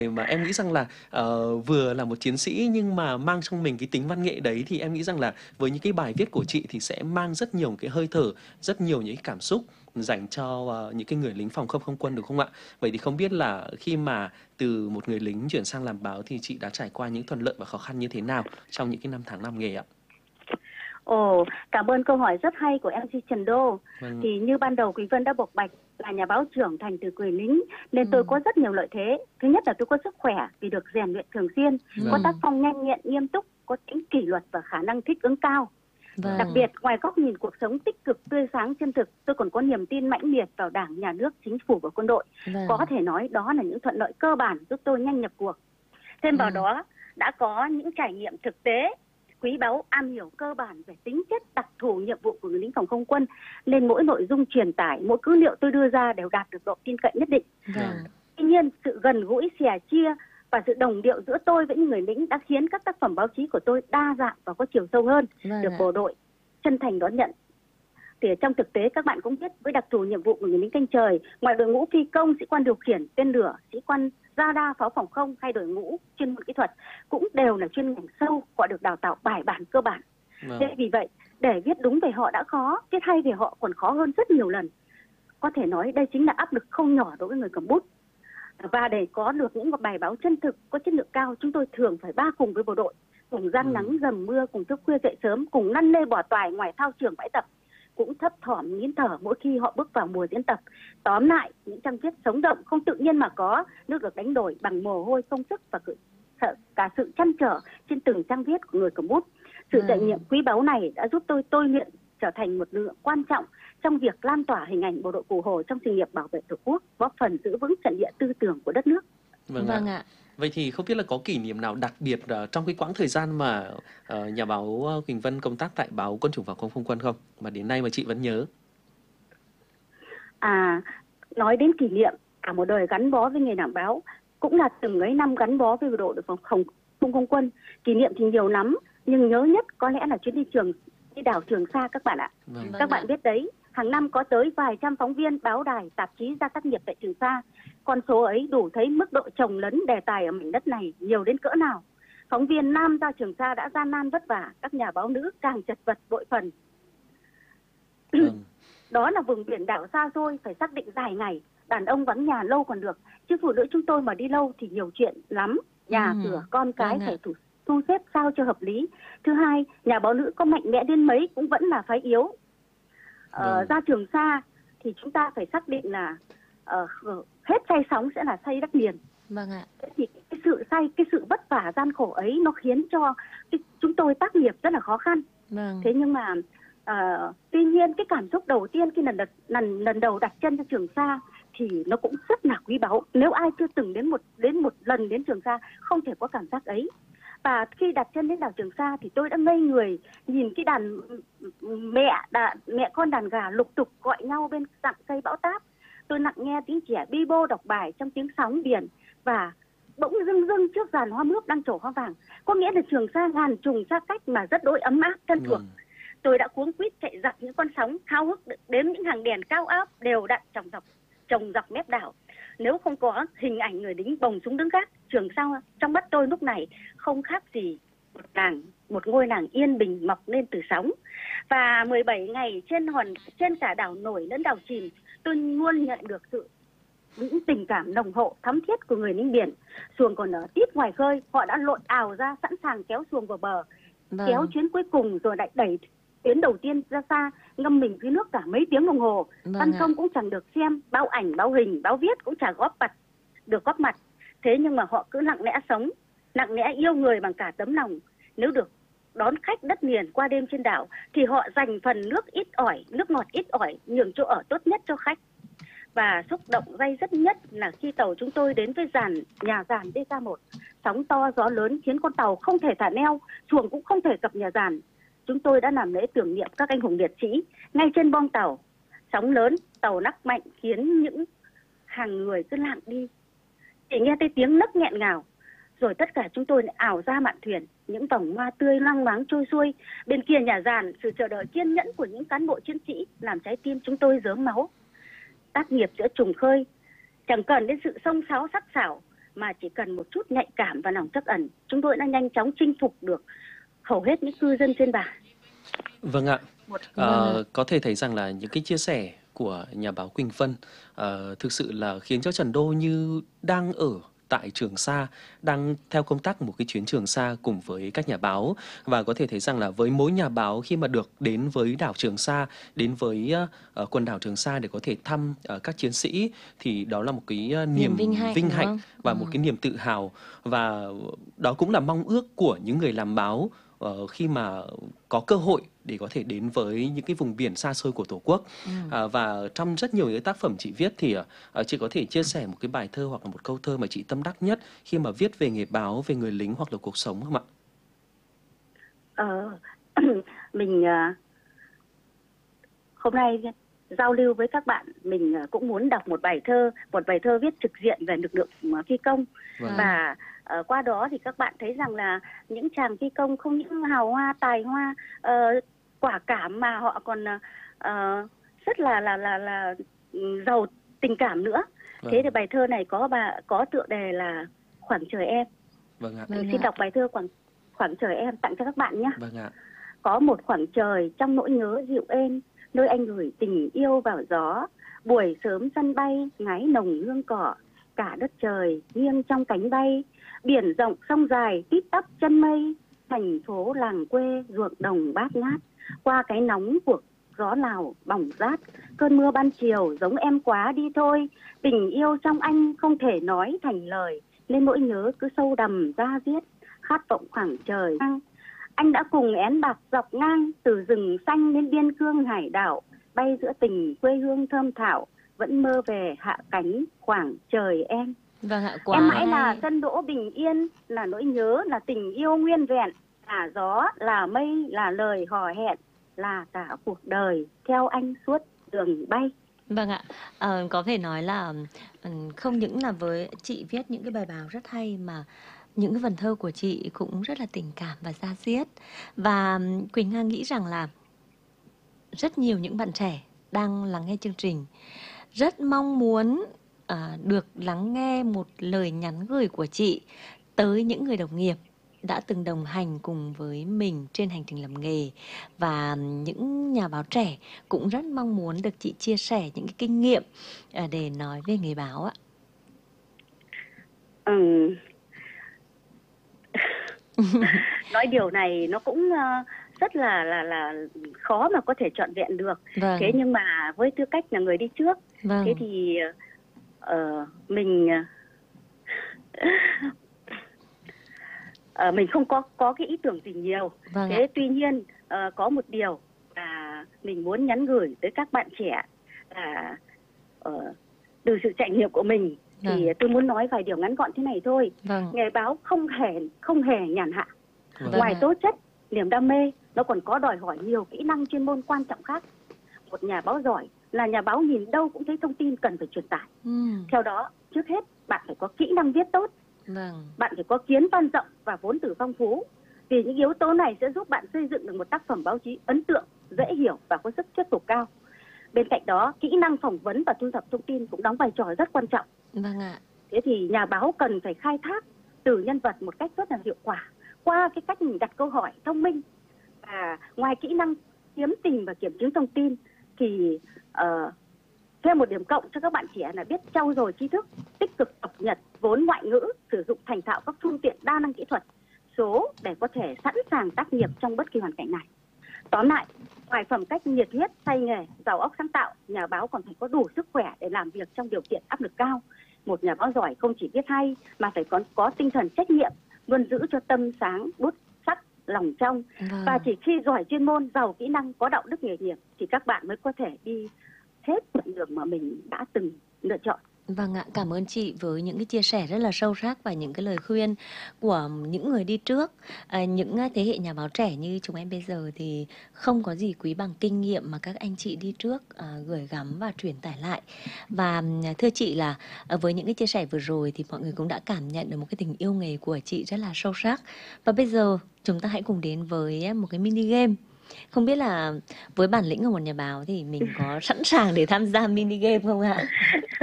Mà em nghĩ rằng là vừa là một chiến sĩ nhưng mà mang trong mình cái tính văn nghệ đấy, thì em nghĩ rằng là với những cái bài viết của chị thì sẽ mang rất nhiều cái hơi thở, rất nhiều những cái cảm xúc dành cho những cái người lính phòng không không quân, được không ạ? Vậy thì không biết là khi mà từ một người lính chuyển sang làm báo thì chị đã trải qua những thuận lợi và khó khăn như thế nào trong những cái năm tháng làm nghề ạ? Ồ, cảm ơn câu hỏi rất hay của MC Trần Đô. Vâng. Thì như ban đầu Quỳnh Vân đã bộc bạch, là nhà báo trưởng thành từ người lính nên tôi có rất nhiều lợi thế. Thứ nhất là tôi có sức khỏe vì được rèn luyện thường xuyên, có tác phong nhanh nhẹn nghiêm túc, có tính kỷ luật và khả năng thích ứng cao. Đặc biệt, ngoài góc nhìn cuộc sống tích cực, tươi sáng, chân thực, tôi còn có niềm tin mãnh liệt vào Đảng, Nhà nước, Chính phủ và quân đội. Có thể nói đó là những thuận lợi cơ bản giúp tôi nhanh nhập cuộc. Thêm vào đó, đã có những trải nghiệm thực tế quý báu, am hiểu cơ bản về tính chất, đặc thù, nhiệm vụ của người lính phòng không quân, nên mỗi nội dung truyền tải, mỗi cứ liệu tôi đưa ra đều đạt được độ tin cậy nhất định. Tuy nhiên, sự gần gũi, sẻ chia và sự đồng điệu giữa tôi với những người lính đã khiến các tác phẩm báo chí của tôi đa dạng và có chiều sâu hơn, được bộ đội chân thành đón nhận. Thì trong thực tế các bạn cũng biết, với đặc thù nhiệm vụ của người lính canh trời, ngoài đội ngũ phi công, sĩ quan điều khiển tên lửa, sĩ quan radar, pháo phòng không hay đội ngũ chuyên môn kỹ thuật cũng đều là chuyên ngành sâu, họ được đào tạo bài bản cơ bản. Thế vì vậy, để viết đúng về họ đã khó, viết hay về họ còn khó hơn rất nhiều lần. Có thể nói đây chính là áp lực không nhỏ đối với người cầm bút. Và để có được những bài báo chân thực, có chất lượng cao, chúng tôi thường phải ba cùng với bộ đội, cùng gian nắng dầm mưa, cùng thức khuya dậy sớm, cùng lăn lê bỏ toài ngoài thao trường bãi tập, cũng thấp thỏm nín thở mỗi khi họ bước vào mùa diễn tập. Tóm lại, những trang viết sống động không tự nhiên mà có, nước được đánh đổi bằng mồ hôi, công sức và cả sự trăn trở trên từng trang viết của người cầm bút. Sự trải nghiệm quý báu này đã giúp tôi luyện trở thành một lực lượng quan trọng trong việc lan tỏa hình ảnh bộ đội Cụ Hồ trong sự nghiệp bảo vệ Tổ quốc, góp phần giữ vững trận địa tư tưởng của đất nước. Vâng ạ. Vậy thì không biết là có kỷ niệm nào đặc biệt trong cái quãng thời gian mà nhà báo Quỳnh Vân công tác tại báo Quân chủng Phòng không không quân không, mà đến nay mà chị vẫn nhớ? Nói đến kỷ niệm, cả một đời gắn bó với nghề làm báo, cũng là từng ấy năm gắn bó với bộ đội phòng không không quân. Kỷ niệm thì nhiều lắm, nhưng nhớ nhất có lẽ là chuyến đi đảo Trường Sa các bạn ạ. Các bạn biết đấy, hàng năm có tới vài trăm phóng viên, báo đài, tạp chí ra tác nghiệp tại Trường Sa. Con số ấy đủ thấy mức độ chồng lấn đề tài ở mảnh đất này nhiều đến cỡ nào. Phóng viên nam ra Trường Sa đã gian nan vất vả, các nhà báo nữ càng chật vật bội phần. Đó là vùng biển đảo xa xôi, phải xác định dài ngày, đàn ông vắng nhà lâu còn được, chứ phụ nữ chúng tôi mà đi lâu thì nhiều chuyện lắm. Nhà cửa, con cái phải thu xếp sao cho hợp lý. Thứ hai, nhà báo nữ có mạnh mẽ đến mấy cũng vẫn là phái yếu. Ra Trường Sa thì chúng ta phải xác định là hết say sóng sẽ là say đất liền. Thì cái sự vất vả gian khổ ấy nó khiến cho chúng tôi tác nghiệp rất là khó khăn. Thế nhưng mà tuy nhiên cái cảm xúc đầu tiên khi lần đầu đặt chân cho Trường Sa thì nó cũng rất là quý báu. Nếu ai chưa từng đến một lần đến Trường Sa không thể có cảm giác ấy. Và khi đặt chân đến đảo Trường Sa thì tôi đã ngây người nhìn cái đàn mẹ con đàn gà lục tục gọi nhau bên rặng cây bão táp. Tôi lặng nghe tiếng trẻ bi bô đọc bài trong tiếng sóng biển, và bỗng dưng trước dàn hoa mướp đang trổ hoa vàng. Có nghĩa là Trường Sa ngàn trùng xa cách mà rất đỗi ấm áp thân thuộc. Tôi đã cuống quýt chạy dọc những con sóng, háo hức đến những hàng đèn cao áp đều đặn trồng dọc mép đảo. Nếu không có hình ảnh người lính bồng súng đứng gác, Trường Sa trong mắt tôi lúc này không khác gì một ngôi làng yên bình mọc lên từ sóng. Và 17 ngày trên cả đảo nổi lẫn đảo chìm, tôi luôn nhận được những tình cảm nồng hậu thắm thiết của người lính biển. Xuồng còn ở tít ngoài khơi, họ đã lội ào ra sẵn sàng kéo xuồng vào bờ, kéo chuyến cuối cùng rồi lại đẩy tuyến đầu tiên ra xa, ngâm mình dưới nước cả mấy tiếng đồng hồ. Văn không cũng chẳng được xem, báo ảnh, báo hình, báo viết cũng chẳng góp mặt. Thế nhưng mà họ cứ lặng lẽ sống, lặng lẽ yêu người bằng cả tấm lòng. Nếu được đón khách đất liền qua đêm trên đảo thì họ dành phần nước ngọt ít ỏi, nhường chỗ ở tốt nhất cho khách. Và xúc động day dứt nhất là khi tàu chúng tôi đến với nhà giàn DK1. Sóng to gió lớn khiến con tàu không thể thả neo, xuồng cũng không thể cập nhà giàn. Chúng tôi đã làm lễ tưởng niệm các anh hùng liệt sĩ ngay trên boong tàu. Sóng lớn, tàu nắc mạnh khiến những hàng người cứ lặng đi, chỉ nghe thấy tiếng nấc nghẹn ngào. Rồi tất cả chúng tôi lại ảo ra mạn thuyền, những vòng hoa tươi loang loáng trôi xuôi. Bên kia nhà giàn, sự chờ đợi kiên nhẫn của những cán bộ chiến sĩ làm trái tim chúng tôi rớm máu. Tác nghiệp giữa trùng khơi chẳng cần đến sự xông xáo sắc sảo, mà chỉ cần một chút nhạy cảm và lòng trắc ẩn, chúng tôi đã nhanh chóng chinh phục được hầu hết những cư dân trên bản. Vâng ạ. Một Có thể thấy rằng là những cái chia sẻ của nhà báo Quỳnh Vân thực sự là khiến cho Trần Đô như đang ở tại Trường Sa, đang theo công tác một cái chuyến Trường Sa cùng với các nhà báo. Và có thể thấy rằng là với mỗi nhà báo khi mà được đến với đảo Trường Sa, đến với quần đảo Trường Sa để có thể thăm các chiến sĩ, thì đó là một cái niềm vinh đúng hạnh không? và một cái niềm tự hào. Và đó cũng là mong ước của những người làm báo khi mà có cơ hội để có thể đến với những cái vùng biển xa xôi của Tổ quốc. Và trong rất nhiều những tác phẩm chị viết thì chị có thể chia sẻ một cái bài thơ hoặc là một câu thơ mà chị tâm đắc nhất khi mà viết về nghề báo, về người lính hoặc là cuộc sống không ạ? Mình hôm nay giao lưu với các bạn, mình cũng muốn đọc một bài thơ viết trực diện về lực lượng phi công. Và qua đó thì các bạn thấy rằng là những chàng phi công không những hào hoa, tài hoa, quả cảm, mà họ còn rất là giàu tình cảm nữa. Thế thì bài thơ này có tựa đề là Khoảng trời em. Mình xin đọc bài thơ Khoảng trời em tặng cho các bạn nhé. Có một khoảng trời trong nỗi nhớ dịu êm, nơi anh gửi tình yêu vào gió. Buổi sớm sân bay ngái nồng hương cỏ, cả đất trời nghiêng trong cánh bay. Biển rộng sông dài tít tắp chân mây, thành phố làng quê ruộng đồng bát ngát. Qua cái nóng cuộc gió Lào bỏng rát, cơn mưa ban chiều giống em quá đi thôi. Tình yêu trong anh không thể nói thành lời, nên nỗi nhớ cứ sâu đầm ra diết. Khát vọng khoảng trời anh đã cùng én bạc dọc ngang, từ rừng xanh đến biên cương hải đảo. Bay giữa tình quê hương thơm thảo, vẫn mơ về hạ cánh khoảng trời em. Vâng ạ, em mãi là sân đỗ bình yên, là nỗi nhớ, là tình yêu nguyên vẹn, là gió, là mây, là lời hò hẹn, là cả cuộc đời theo anh suốt đường bay. Vâng ạ, có thể nói là không những là với chị viết những cái bài báo rất hay, mà những cái vần thơ của chị cũng rất là tình cảm và da diết. Và Quỳnh Nga nghĩ rằng là rất nhiều những bạn trẻ đang lắng nghe chương trình rất mong muốn được lắng nghe một lời nhắn gửi của chị tới những người đồng nghiệp đã từng đồng hành cùng với mình trên hành trình làm nghề. Và những nhà báo trẻ cũng rất mong muốn được chị chia sẻ những cái kinh nghiệm để nói về nghề báo ạ. Nói điều này nó cũng rất là khó mà có thể trọn vẹn được. Thế nhưng mà với tư cách là người đi trước, thế thì mình mình không có cái ý tưởng gì nhiều. Thế tuy nhiên có một điều là mình muốn nhắn gửi tới các bạn trẻ là từ sự trải nghiệm của mình thì tôi muốn nói vài điều ngắn gọn thế này thôi. Nghề báo không hề nhàn hạ. Ngoài tố chất, niềm đam mê, nó còn có đòi hỏi nhiều kỹ năng chuyên môn quan trọng khác. Một nhà báo giỏi là nhà báo nhìn đâu cũng thấy thông tin cần phải truyền tải. Theo đó, trước hết bạn phải có kỹ năng viết tốt. Bạn phải có kiến văn rộng và vốn từ phong phú. Vì những yếu tố này sẽ giúp bạn xây dựng được một tác phẩm báo chí ấn tượng, dễ hiểu và có sức thuyết phục cao. Bên cạnh đó, kỹ năng phỏng vấn và thu thập thông tin cũng đóng vai trò rất quan trọng. Thế thì nhà báo cần phải khai thác từ nhân vật một cách rất là hiệu quả qua cái cách mình đặt câu hỏi thông minh. Và ngoài kỹ năng kiếm tìm và kiểm chứng thông tin thì thêm một điểm cộng cho các bạn trẻ là biết trau dồi tri thức, tích cực cập nhật vốn ngoại ngữ, sử dụng thành thạo các phương tiện đa năng kỹ thuật số để có thể sẵn sàng tác nghiệp trong bất kỳ hoàn cảnh này. Tóm lại, ngoài phẩm cách nhiệt huyết, say nghề, giàu óc sáng tạo, nhà báo còn phải có đủ sức khỏe để làm việc trong điều kiện áp lực cao. Một nhà báo giỏi không chỉ viết hay mà phải có tinh thần trách nhiệm, luôn giữ cho tâm sáng, bút sắc, lòng trong. Và chỉ khi giỏi chuyên môn, giàu kỹ năng, có đạo đức nghề nghiệp thì các bạn mới có thể đi hết con đường mà mình đã từng lựa chọn. Vâng ạ, cảm ơn chị với những cái chia sẻ rất là sâu sắc và những cái lời khuyên của những người đi trước. Những thế hệ nhà báo trẻ như chúng em bây giờ thì không có gì quý bằng kinh nghiệm mà các anh chị đi trước gửi gắm và truyền tải lại. Và thưa chị là với những cái chia sẻ vừa rồi thì mọi người cũng đã cảm nhận được một cái tình yêu nghề của chị rất là sâu sắc. Và bây giờ chúng ta hãy cùng đến với một cái mini game. Không biết là với bản lĩnh của một nhà báo thì mình có sẵn sàng để tham gia mini game không ạ?